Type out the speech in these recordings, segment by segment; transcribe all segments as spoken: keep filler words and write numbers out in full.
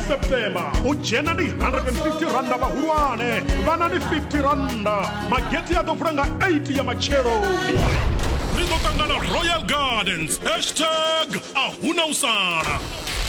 September ujena ni one hundred fifty randa bahurwane vana ni fifty randa mageti ya dofranga eighty ya machero Rizotangana Royal Gardens hashtag ahuna usana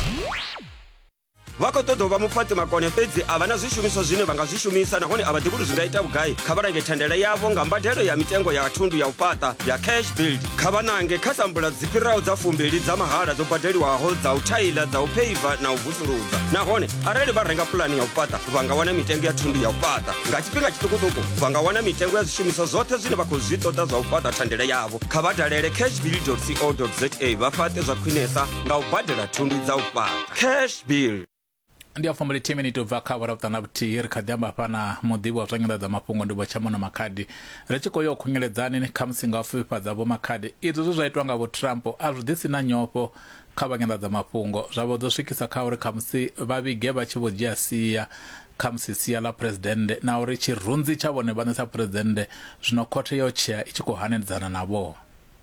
Wako todo vamufati makone pedzi avana zvishumiso zvine vangazvishumisa nahone avadhikuru zvingaita bugai kavarange tendere yavo ngambadhero ya mitengo ya thundu ya upata ya cash build kavanange khasambula dzipirao dza fumbili dza mahara dzobhadheriwaho dza uthaila dza upeiva na uvusurudza nahone arali varenga pulani ya upata vangawana mitengo ya thundu ya upata ngachipinga chitukutuku vangawana mitengo ya zvishumiso zote zvine vakuzvitoda zva upata tendere yavo kavadhalere cash build dot co dot za vafate zvakwinesa ngaubhadhera thundu dza upata cash build Ndia fambali ten minutes of cover up tanabuti rikadamba pana mudhibu wa zvangira za mapungo ndibo chamo na makadi rechiko yo kungeledzani ni kamsinga wafipa za bo makadi izo zo zvaitwa ngavo Trump azudisi na nyopo kabangenda za mapungo zvavo dosvikisa kauri kamsi vavige vachivojia siya kamsi siya la president na uri chirunzi chavo nebanisa president zvinokote yochia ichikuhanedzana nabo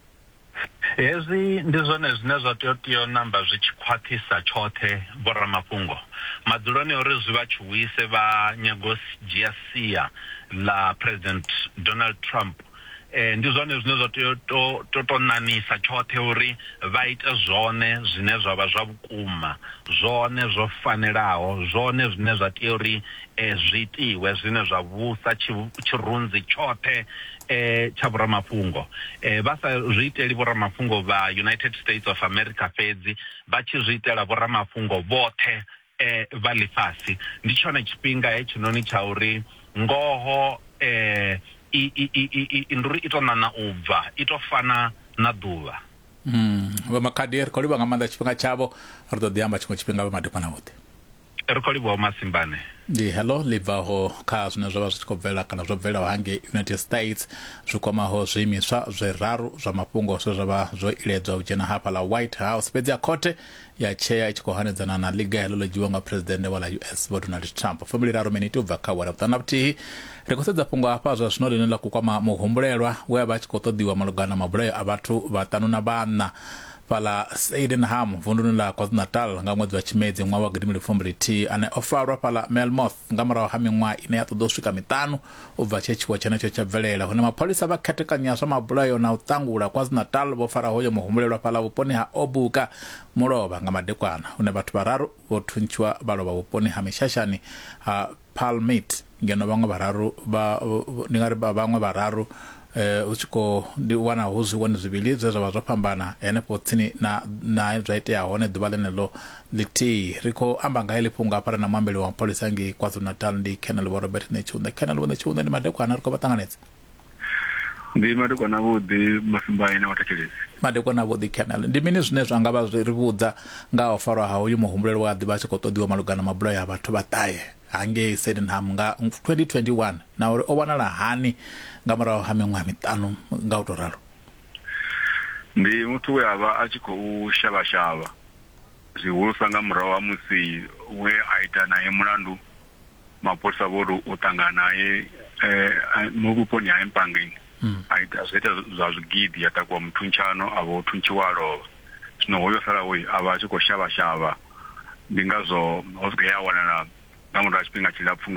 Ezi ndizone zvine zvatotio namba zvichikwatisa chote bora mapungo. Madzuloni ori zvivachiwise va nyagosijia siya la President Donald Trump. E, ndizone zvine zvatotonanisa chote uri vaite zvone zvine zvava zvavukuma, zvone zvofanirawo, zvone zvine zvatie uri e, zvitiwe zvine zvavusa chirunzi chote eh chabura mapungo eh basa zviiteli bora mapungo va United States of America fedzi vachizviitela bora mapungo vothe eh valifasi ndichona chipinga echinoni chauri ngoho eh i i i induri itonana ubva itofana na duva mm va makadier koli bangamanda chipinga chavo rododiamba chimwe chipinga va madekwana vote erikoli bo masimbane Di hello livaho ka zwine zwa zwikovela kana zwo bvela hange United States zwikwamaho zwimiswa zweraru zwa mapungo zwe zwa zwo iledzwa u dzhena hapa la White House fedzi ya khote ya chair ichikohanedzana na liga helo lejiwa nga president wa la U S Donald Trump family raro minute ubva kha wala tanapti rekosedza pungo hapa zwa zwino linela kukwama muhumbulelwa we ba chikotodiwa malugana mabulayo abathu batanu na bana pala Sydenham vunduni la KwaZulu-Natal nga mwedzi wa Tshimedzi mwa wa gidimile fumbiliti ane ofarwa pala Melmoth nga maraho ha miṅwaha ine ya ṱoḓa u swika mitanu ubva tshe tshiwo tshenetsho tsha bvelela hune mapholisa vha khetekanya zwa mabulayo na u ṱangula KwaZulu-Natal vho fara hoyo muhumbulelwa pala vhuponi ha Obuka mulovha nga madekwana hune vhathu vhararu vho thuntshiwa vhalovha vhuponi ha Mishashani ha Palmit ngeno vhaṅwe vhararu vha ndi nga ri vhaṅwe vhararu eh uchiko ndi wana hozi wone zwivili zwe zwa zwa phambana henefho tsini na na zwaite hone ḓuvha ḽenelo ḽithihi rikho amba nga heḽi phunga para na mwambeli wa polisi ngi KwaZulu-Natal ndi Colonel Robert Nechunda Colonel Nechunda ndi madekwana rikho batanganedza ndi madekwana vhuḓi mafimbaine watakhelezi madekwana vhuḓi Colonel ndi mini zwine zwa nga vha zwi rivhudza nga o farwa ha uyu muhumbulelo wa ḓivha tshi kho ṱoḓiwa malugana mabulayo ya vhathu vhataye hange Sydenham nga twenty twenty-one na uri o wanala hani nga murahu ha miṅwaha mitanu nga u to ralo ndi muthu we ava a tshi khou shavha shavha zwihulusa nga murahu ha musi we a ita naye mulandu mapholisa vho u ṱangana naye eh muvhuponi ha Mpangeni a ita zwiita zwa zwigidi ya takwa mthunchano avo thunchiwa lovha zwino hoyo sala we ava a tshi khou shavha shavha ndi ngazwo ho ya wanala nga murahu ha tshifhinga tshilapfu